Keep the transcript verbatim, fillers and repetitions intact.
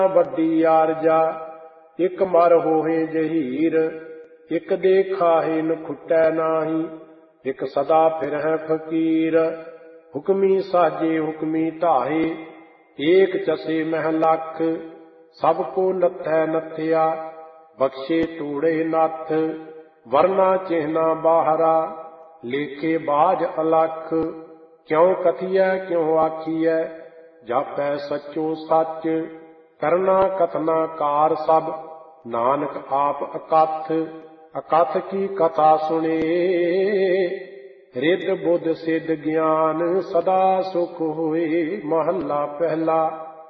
ਵੱਡੀ ਆਰਜਾ ਇਕ ਮਰ ਹੋਏ ਜਹੀਰ, ਇਕ ਦੇ ਖਾਹੇ ਨ ਖੁੱਟੈ ਨਾਹੀ, ਇਕ ਸਦਾ ਫਿਰਹਿ ਫਕੀਰ। ਹੁਕਮੀ ਸਾਜੇ ਹੁਕਮੀ ਢਾਹੇ, ਏਕ ਚਸੇ ਮਹਿ ਲੱਖ, ਸਭ ਕੋ ਨੱਥੈ ਨੱਥਿਆ, ਬਖਸ਼ੇ ਤੂੜੇ ਨੱਥ। ਵਰਨਾ ਚਿਹਨਾ ਬਾਹਰਾ, ਲੇਖੇ ਬਾਝ ਅਲਖ, ਕਿਉ ਕਥੀਐ ਕਿਉ ਆਖੀਐ, ਜਾਪੈ ਸੱਚੋ ਸੱਚ। ਕਰਨਾ ਕਥਨਾ ਕਾਰ ਸਭ, ਨਾਨਕ ਆਪ ਅਕਥ। ਅਕਥ ਕੀ ਕਥਾ ਸੁਣੇ, ਰਿੱਧ ਬੁੱਧ ਸਿੱਧ ਗਿਆਨ, ਸਦਾ ਸੁਖ ਹੋਏ। ਮਹੱਲਾ ਪਹਿਲਾ।